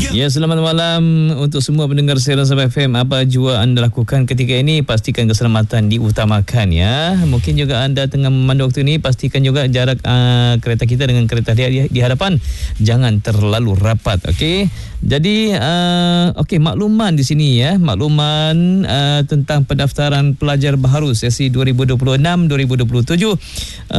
Ya, selamat malam untuk semua pendengar siaran Sabah FM. Apa jua anda lakukan ketika ini, pastikan keselamatan diutamakan ya. Mungkin juga anda tengah memandu waktu ini, pastikan juga jarak kereta kita dengan kereta di hadapan jangan terlalu rapat. Okey. Jadi makluman di sini ya, makluman tentang pendaftaran pelajar baharu sesi 2026-2027.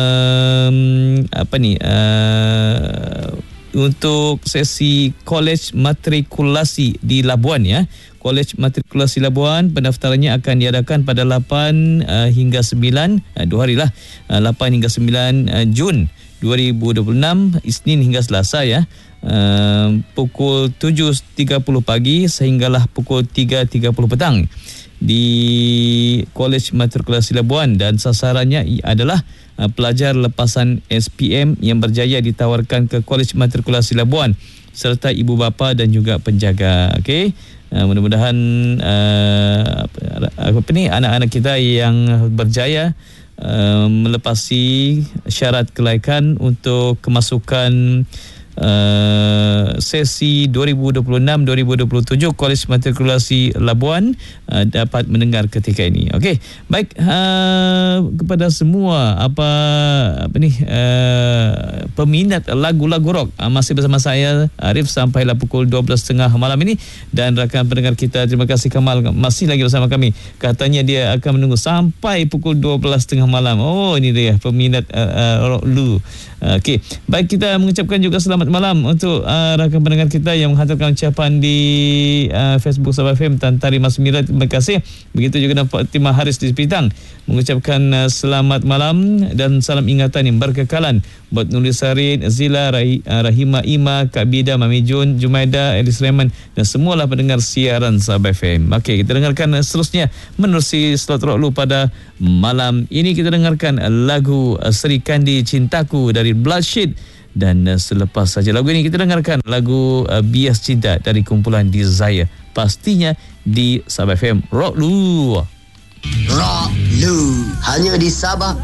Untuk sesi Kolej Matrikulasi di Labuan ya. Kolej Matrikulasi Labuan, pendaftarannya akan diadakan pada 8 hingga 9, 2 hari lah, 8 hingga 9 Jun 2026, Isnin hingga Selasa ya. Pukul 7.30 pagi sehinggalah pukul 3.30 petang di Kolej Matrikulasi Labuan, dan sasarannya adalah pelajar lepasan SPM yang berjaya ditawarkan ke Kolej Matrikulasi Labuan serta ibu bapa dan juga penjaga. Okey. Mudah-mudahan anak-anak kita yang berjaya melepasi syarat kelaikan untuk kemasukan sesi 2026-2027 Kolej Matrikulasi Labuan dapat mendengar ketika ini. Okey. Baik, kepada semua peminat lagu-lagu rock, masih bersama saya Arif sampailah pukul 12.30 malam ini, dan rakan pendengar kita, terima kasih Kamal masih lagi bersama kami. Katanya dia akan menunggu sampai pukul 12.30 malam. Oh, ini dia peminat rock lu. Okey. Baik, kita mengucapkan juga selamat malam untuk rakan pendengar kita yang menghantarkan ucapan di Facebook Sabah FM, Tan Tari Mas Mira, terima kasih. Begitu juga Fatimah Haris di Sepitang mengucapkan selamat malam dan salam ingatan yang berkekalan buat Nuri Sarin, Zila, Rahima Ima, Kak Bida, Mami Jun, Jumaida, Elis Rahman dan semualah pendengar siaran Sabah FM. Okey, kita dengarkan seterusnya menerusi slot rock lu pada malam ini. Kita dengarkan lagu Seri Kandi Cintaku dari Bloodshed, dan selepas saja lagu ini kita dengarkan lagu Bias Cinta dari kumpulan Desire, pastinya di Sabah FM. Rock lu hanya di Sabah